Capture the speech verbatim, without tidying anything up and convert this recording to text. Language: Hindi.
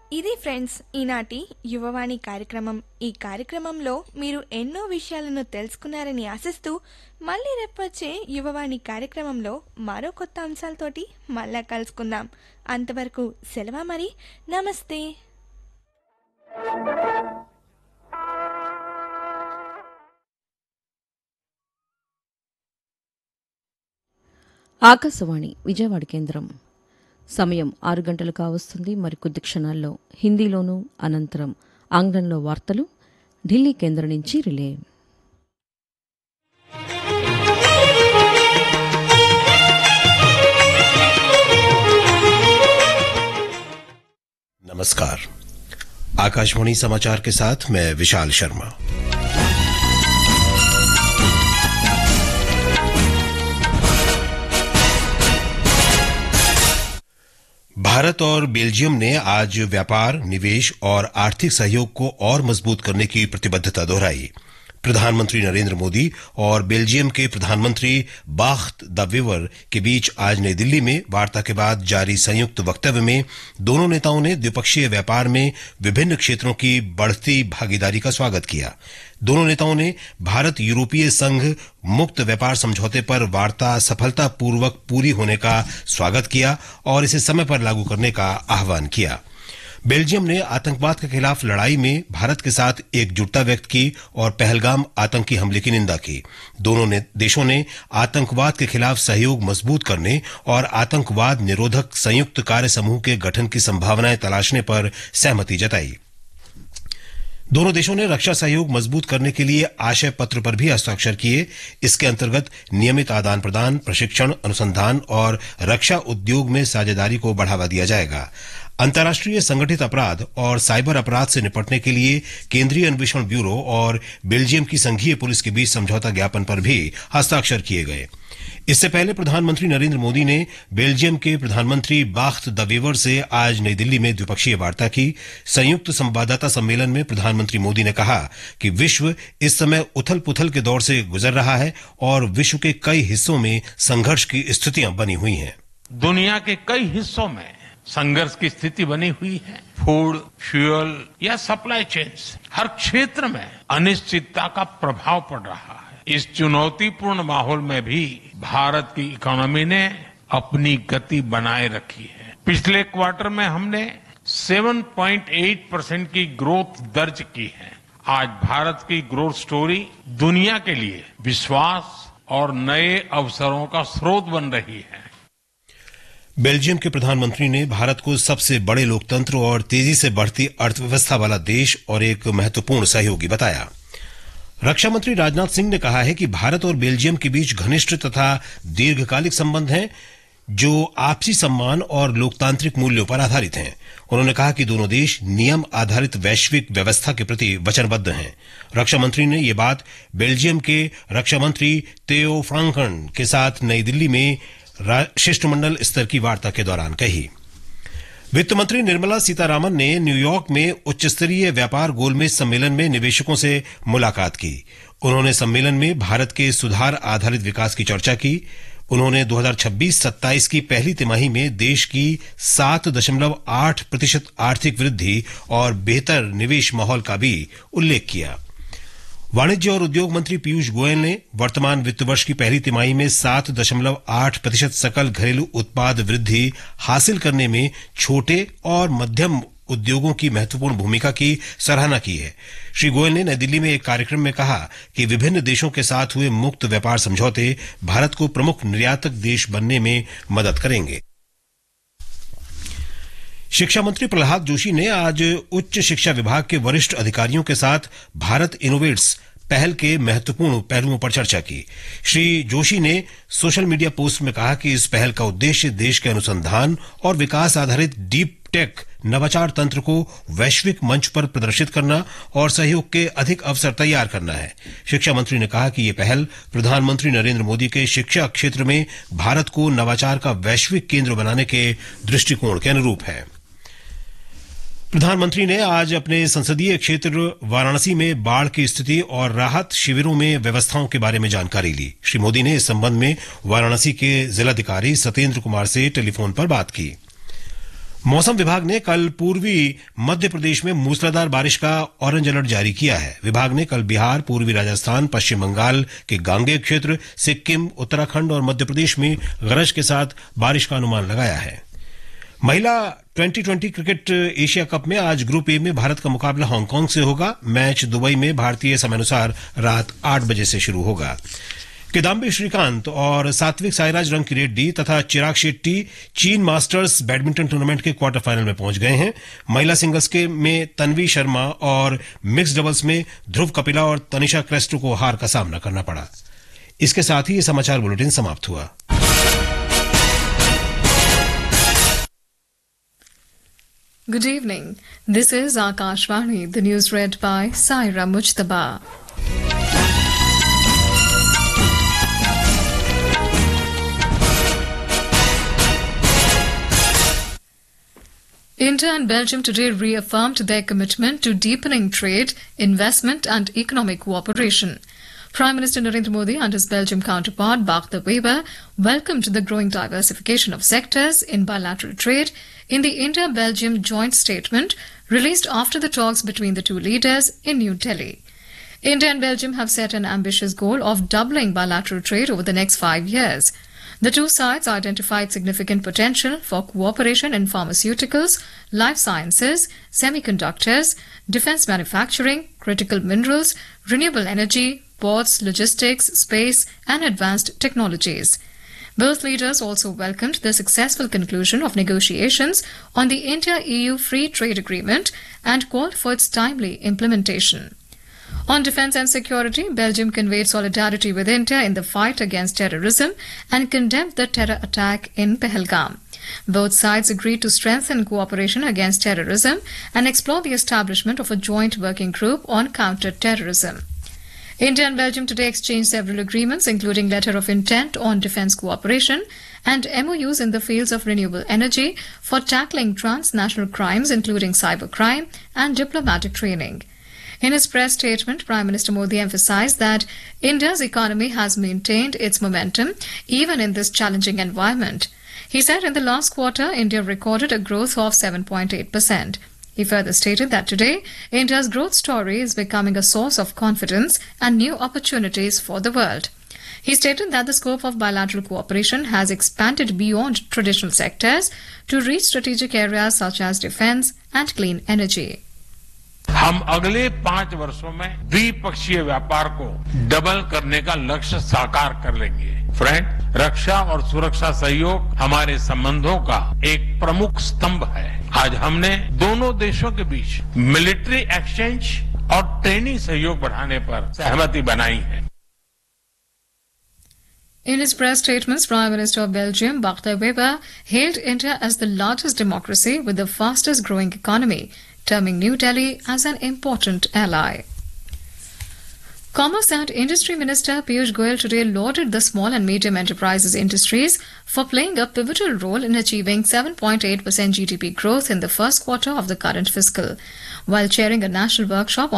ఇది ఫ్రెండ్స్ ఈనాటి యువవాణి కార్యక్రమం. ఈ కార్యక్రమంలో మీరు ఎన్నో విషయాలను తెలుసుకున్నారని ఆశిస్తూ మళ్ళీ రేపొచ్చే యువవాణి కార్యక్రమంలో మరో కొత్త అంశాలతోటి మళ్ళా కలుసుకుందాం. అంతవరకు సెలవు మరి. నమస్తే. ఆకాశవాణి విజయవాడ కేంద్రం. సమయం ఆరు గంటలు కావస్తుంది. మరికొద్ది క్షణాల్లో హిందీలోనూ అనంతరం ఆంగ్లంలో వార్తలు ఢిల్లీ కేంద్రం నుంచి రిలే. नमस्कार. आकाशवाणी समाचार के साथ मैं विशाल शर्मा. भारत और बेल्जियम ने आज व्यापार, निवेश और आर्थिक सहयोग को और मजबूत करने की प्रतिबद्धता दोहराई. प्रधानमंत्री नरेंद्र मोदी और बेल्जियम के प्रधानमंत्री बाख्त द वीवर के बीच आज नई दिल्ली में वार्ता के बाद जारी संयुक्त वक्तव्य में दोनों नेताओं ने द्विपक्षीय व्यापार में विभिन्न क्षेत्रों की बढ़ती भागीदारी का स्वागत किया. दोनों नेताओं ने भारत यूरोपीय संघ मुक्त व्यापार समझौते पर वार्ता सफलतापूर्वक पूरी होने का स्वागत किया और इसे समय पर लागू करने का आह्वान किया. बेल्जियम ने आतंकवाद के खिलाफ लड़ाई में भारत के साथ एकजुटता व्यक्त की और पहलगाम आतंकी हमले की निंदा की. दोनों ने देशों ने आतंकवाद के खिलाफ सहयोग मजबूत करने और आतंकवाद निरोधक संयुक्त कार्य समूह के गठन की संभावनाएं तलाशने पर सहमति जताई. दोनों देशों ने रक्षा सहयोग मजबूत करने के लिए आशय पत्र पर भी हस्ताक्षर किए. इसके अंतर्गत नियमित आदान प्रदान, प्रशिक्षण, अनुसंधान और रक्षा उद्योग में साझेदारी को बढ़ावा दिया जाएगा. अंतर्राष्ट्रीय संगठित अपराध और साइबर अपराध से निपटने के लिए केंद्रीय अन्वेषण ब्यूरो और बेल्जियम की संघीय पुलिस के बीच समझौता ज्ञापन पर भी हस्ताक्षर किए गए. इससे पहले प्रधानमंत्री नरेंद्र मोदी ने बेल्जियम के प्रधानमंत्री बाख्त द वीवर से आज नई दिल्ली में द्विपक्षीय वार्ता की. संयुक्त संवाददाता सम्मेलन में प्रधानमंत्री मोदी ने कहा कि विश्व इस समय उथल पुथल के दौर से गुजर रहा है और विश्व के कई हिस्सों में संघर्ष की स्थितियां बनी हुई हैं. दुनिया के कई हिस्सों में संघर्ष की स्थिति बनी हुई है. फूड, फ्यूल या सप्लाई चेन्स, हर क्षेत्र में अनिश्चितता का प्रभाव पड़ रहा है. इस चुनौतीपूर्ण माहौल में भी भारत की इकोनॉमी ने अपनी गति बनाए रखी है. पिछले क्वार्टर में हमने सात पॉइंट आठ परसेंट की ग्रोथ दर्ज की है. आज भारत की ग्रोथ स्टोरी दुनिया के लिए विश्वास और नए अवसरों का स्रोत बन रही है. बेल्जियम के प्रधानमंत्री ने भारत को सबसे बड़े लोकतंत्र और तेजी से बढ़ती अर्थव्यवस्था वाला देश और एक महत्वपूर्ण सहयोगी बताया. रक्षा मंत्री राजनाथ सिंह ने कहा है कि भारत और बेल्जियम के बीच घनिष्ठ तथा दीर्घकालिक संबंध हैं जो आपसी सम्मान और लोकतांत्रिक मूल्यों पर आधारित हैं. उन्होंने कहा कि दोनों देश नियम आधारित वैश्विक व्यवस्था के प्रति वचनबद्ध हैं. रक्षा मंत्री ने ये बात बेल्जियम के रक्षा मंत्री theo Franken के साथ नई दिल्ली में शिष्टमंडल स्तर की वार्ता के दौरान कही. वित्त मंत्री निर्मला सीतारामन ने न्यूयॉर्क में उच्च स्तरीय व्यापार गोलमेज सम्मेलन में निवेशकों से मुलाकात की. उन्होंने सम्मेलन में भारत के सुधार आधारित विकास की चर्चा की. उन्होंने दो हज़ार छब्बीस सत्ताईस की पहली तिमाही में देश की सात दशमलव आठ प्रतिशत आर्थिक वृद्धि और बेहतर निवेश माहौल का भी उल्लेख किया. वाणिज्य और उद्योग मंत्री पीयूष गोयल ने वर्तमान वित्त वर्ष की पहली तिमाही में सात दशमलव आठ प्रतिशत सकल घरेलू उत्पाद वृद्धि हासिल करने में छोटे और मध्यम उद्योगों की महत्वपूर्ण भूमिका की सराहना की है. श्री गोयल ने नई दिल्ली में एक कार्यक्रम में कहा कि विभिन्न देशों के साथ हुए मुक्त व्यापार समझौते भारत को प्रमुख निर्यातक देश बनने में मदद करेंगे. शिक्षा मंत्री प्रहलाद जोशी ने आज उच्च शिक्षा विभाग के वरिष्ठ अधिकारियों के साथ भारत इनोवेट्स पहल के महत्वपूर्ण पहलुओं पर चर्चा की. श्री जोशी ने सोशल मीडिया पोस्ट में कहा कि इस पहल का उद्देश्य देश के अनुसंधान और विकास आधारित डीप टेक नवाचार तंत्र को वैश्विक मंच पर प्रदर्शित करना और सहयोग के अधिक अवसर तैयार करना है. शिक्षा मंत्री ने कहा कि ये पहल प्रधानमंत्री नरेंद्र मोदी के शिक्षा क्षेत्र में भारत को नवाचार का वैश्विक केंद्र बनाने के दृष्टिकोण के अनुरूप है. प्रधानमंत्री ने आज अपने संसदीय क्षेत्र वाराणसी में बाढ़ की स्थिति और राहत शिविरों में व्यवस्थाओं के बारे में जानकारी ली. श्री मोदी ने इस संबंध में वाराणसी के जिलाधिकारी सत्येंद्र कुमार से टेलीफोन पर बात की. मौसम विभाग ने कल पूर्वी मध्य प्रदेश में मूसलाधार बारिश का ऑरेंज अलर्ट जारी किया है। विभाग ने कल बिहार, पूर्वी राजस्थान, पश्चिम बंगाल के गांगेय क्षेत्र, सिक्किम, उत्तराखंड और मध्य प्रदेश में गरज के साथ बारिश का अनुमान लगाया है। महिला twenty twenty cricket Asia cup में आज ग्रुप ए में भारत का मुकाबला हांगकांग से होगा। मैच दुबई में भारतीय समयानुसार रात आठ बजे से शुरू होगा। किदाम्बी श्रीकांत और सात्विक साईराज रंकीरेड्डी तथा चिराग शेट्टी चीन मास्टर्स बैडमिंटन टूर्नामेंट के क्वार्टर फाइनल में पहुंच गए हैं। महिला सिंगल्स के में तन्वी शर्मा और मिक्स डबल्स में ध्रुव कपिला और तनिषा क्रेस्टो को हार का सामना करना पड़ा। इसके साथ ही ये समाचार बुलेटिन समाप्त हुआ। Good evening. This is Akashvani, the news read by Saira Mujtaba. India and Belgium today reaffirmed their commitment to deepening trade, investment and economic cooperation. Prime Minister Narendra Modi and his Belgium counterpart Bart de Wever welcomed the growing diversification of sectors in bilateral trade in the India-Belgium joint statement released after the talks between the two leaders in New Delhi. India and Belgium have set an ambitious goal of doubling bilateral trade over the next five years. The two sides identified significant potential for cooperation in pharmaceuticals, life sciences, semiconductors, defense manufacturing, critical minerals, renewable energy, ports, logistics, space, and advanced technologies. Both leaders also welcomed the successful conclusion of negotiations on the India-E U Free Trade Agreement and called for its timely implementation. On defence and security, Belgium conveyed solidarity with India in the fight against terrorism and condemned the terror attack in Pahalgam. Both sides agreed to strengthen cooperation against terrorism and explore the establishment of a joint working group on counter-terrorism. India and Belgium today exchanged several agreements, including letter of intent on defence cooperation and M O Us in the fields of renewable energy for tackling transnational crimes, including cybercrime and diplomatic training. In his press statement, Prime Minister Modi emphasized that India's economy has maintained its momentum even in this challenging environment. He said in the last quarter, India recorded a growth of seven point eight percent. He further stated that today, India's growth story is becoming a source of confidence and new opportunities for the world. He stated that the scope of bilateral cooperation has expanded beyond traditional sectors to reach strategic areas such as defense and clean energy. हम अगले पांच वर्षों में द्विपक्षीय व्यापार को डबल करने का लक्ष्य साकार कर लेंगे। फ्रेंड, रक्षा और सुरक्षा सहयोग हमारे संबंधों का एक प्रमुख स्तंभ है। आज हमने दोनों देशों के बीच मिलिट्री एक्सचेंज और ट्रेनिंग सहयोग बढ़ाने पर सहमति बनाई है। In his press statements, Prime Minister of Belgium, Bart de Wever, hailed India as the largest democracy with the fastest growing economy, terming New Delhi as an important ally. Commerce and Industry Minister Piyush Goyal today lauded the small and medium enterprises industries for playing a pivotal role in achieving seven point eight percent G D P growth in the first quarter of the current fiscal. While chairing a national workshop